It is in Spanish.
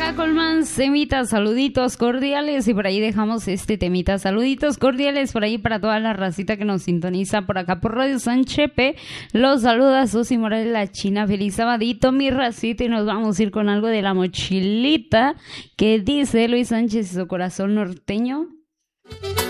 acá con más temitas, saluditos cordiales y por ahí dejamos este temita, saluditos cordiales por ahí para toda la racita que nos sintoniza por acá por Radio San Chepe. Los saluda Susi Morales la China, feliz sabadito mi racita y nos vamos a ir con algo de La Mochilita que dice Luis Sánchez y su corazón norteño.